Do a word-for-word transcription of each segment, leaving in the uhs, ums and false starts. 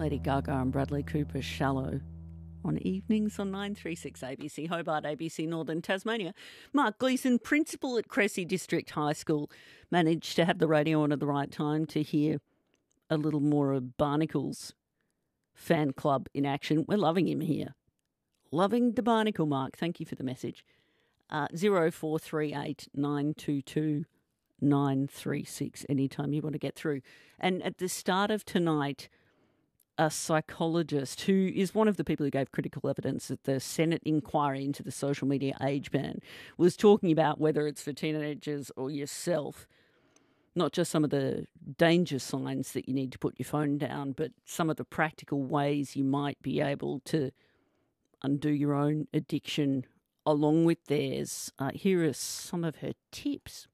Lady Gaga and Bradley Cooper, Shallow, on evenings on nine three six A B C, Hobart, A B C Northern Tasmania. Mark Gleeson, principal at Cressy District High School, managed to have the radio on at the right time to hear a little more of Barnacle's fan club in action. We're loving him here. Loving the Barnacle, Mark. Thank you for the message. Uh, zero four three eight nine two two nine three six anytime you want to get through. And at the start of tonight, a psychologist who is one of the people who gave critical evidence at the Senate inquiry into the social media age ban was talking about whether it's for teenagers or yourself, not just some of the danger signs that you need to put your phone down, but some of the practical ways you might be able to undo your own addiction along with theirs. Uh, here are some of her tips.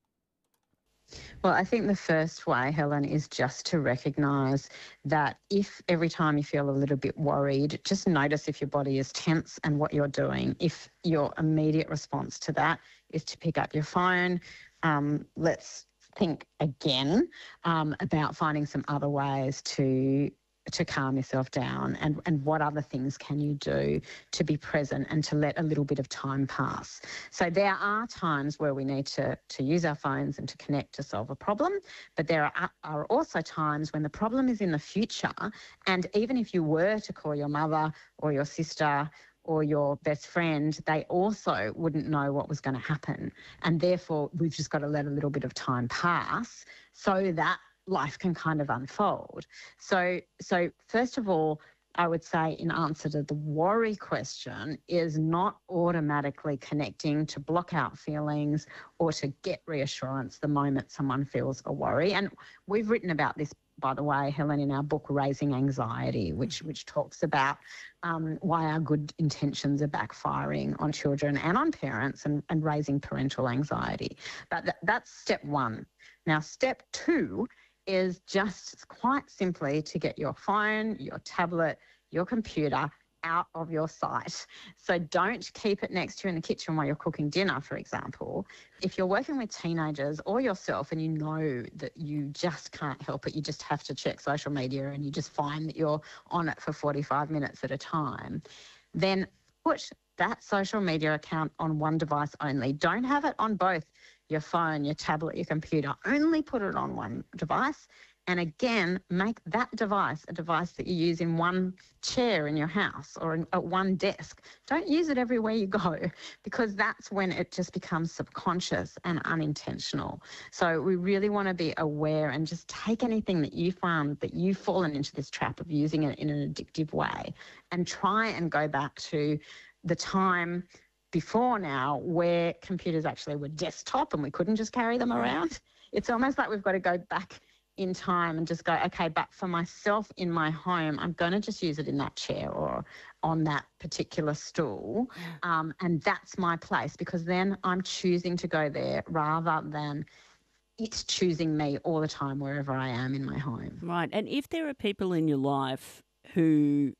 Well, I think the first way, Helen, is just to recognise that if every time you feel a little bit worried, just notice if your body is tense and what you're doing. If your immediate response to that is to pick up your phone, um, let's think again um, about finding some other ways to to calm yourself down, and, and what other things can you do to be present and to let a little bit of time pass. So there are times where we need to, to use our phones and to connect to solve a problem, but there are, are also times when the problem is in the future, and even if you were to call your mother or your sister or your best friend, they also wouldn't know what was going to happen. And therefore, we've just got to let a little bit of time pass so that life can kind of unfold. So, so first of all, I would say in answer to the worry question is not automatically connecting to block out feelings or to get reassurance the moment someone feels a worry. And we've written about this, by the way, Helen, in our book, Raising Anxiety, which which talks about um, why our good intentions are backfiring on children and on parents and, and raising parental anxiety. But th- that's step one. Now, step two is just quite simply to get your phone, your tablet, your computer out of your sight. So don't keep it next to you in the kitchen while you're cooking dinner, for example. If you're working with teenagers or yourself and you know that you just can't help it, you just have to check social media and you just find that you're on it for forty-five minutes at a time, then put that social media account on one device only. Don't have it on both your phone, your tablet, your computer. Only put it on one device. And again, make that device a device that you use in one chair in your house or in, at one desk. Don't use it everywhere you go, because that's when it just becomes subconscious and unintentional. So we really want to be aware and just take anything that you found that you've fallen into this trap of using it in an addictive way and try and go back to the time before now where computers actually were desktop and we couldn't just carry them around. It's almost like we've got to go back in time and just go, okay, but for myself in my home, I'm going to just use it in that chair or on that particular stool. Um, and that's my place, because then I'm choosing to go there rather than it's choosing me all the time wherever I am in my home. Right. And if there are people in your life who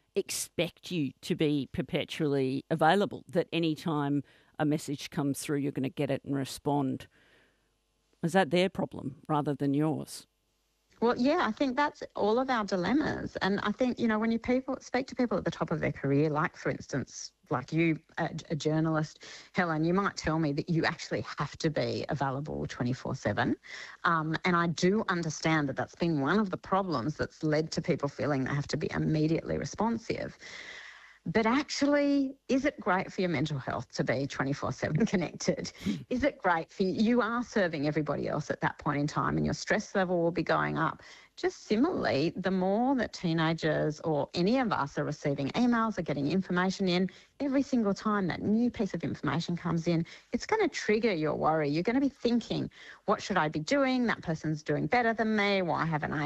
expect you to be perpetually available, that any time a message comes through, you're going to get it and respond, is that their problem rather than yours? Well, yeah, I think that's all of our dilemmas. And I think, you know, when you people speak to people at the top of their career, like, for instance, like you, a, a journalist, Helen, you might tell me that you actually have to be available twenty-four seven. Um, and I do understand that that's been one of the problems that's led to people feeling they have to be immediately responsive. But actually, is it great for your mental health to be twenty-four seven connected? Is it great for you? You are serving everybody else at that point in time and your stress level will be going up. Just similarly, the more that teenagers or any of us are receiving emails or getting information in, every single time that new piece of information comes in, it's going to trigger your worry. You're going to be thinking, what should I be doing? That person's doing better than me. Why haven't I